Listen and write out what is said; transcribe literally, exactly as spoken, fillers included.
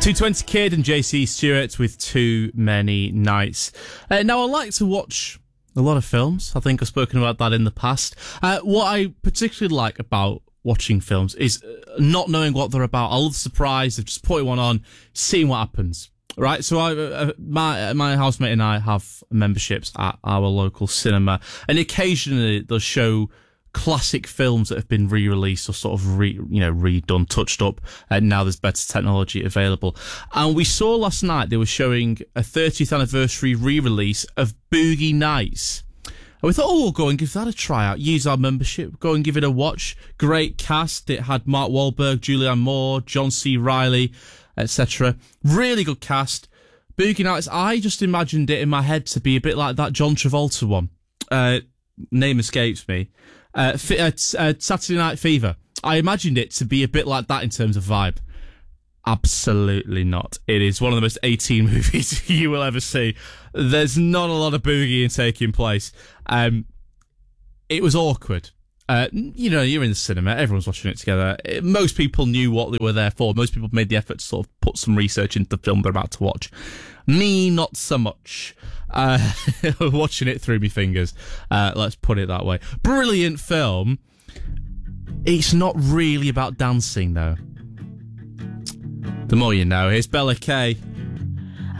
two twenty Kid and J C Stewart with Too Many Nights. Uh, now, I like to watch a lot of films. I think I've spoken about that in the past. Uh, what I particularly like about watching films is not knowing what they're about. I love the surprise of just putting one on, seeing what happens. Right, so I, uh, my my housemate and I have memberships at our local cinema, and occasionally they'll show classic films that have been re-released or sort of re, you know, redone, touched up, and now there's better technology available. And we saw last night they were showing a thirtieth anniversary re-release of Boogie Nights. And we thought, oh, we'll go and give that a try out. Use our membership, go and give it a watch. Great cast. It had Mark Wahlberg, Julianne Moore, John C. Reilly, et cetera. Really good cast. Boogie Nights, I just imagined it in my head to be a bit like that John Travolta one. Uh, name escapes me. Uh, fi- uh, uh, Saturday Night Fever. I imagined it to be a bit like that in terms of vibe. Absolutely not. It is one of the most eighteen movies you will ever see. There's not a lot of boogieing taking place. Um, it was awkward. Uh, you know, you're in the cinema, everyone's watching it together. Most people knew what they were there for. Most people made the effort to sort of put some research into the film they're about to watch. Me, not so much. Uh, watching it through my fingers. Uh, let's put it that way. Brilliant film. It's not really about dancing, though. The more you know. Here's Bella Kay.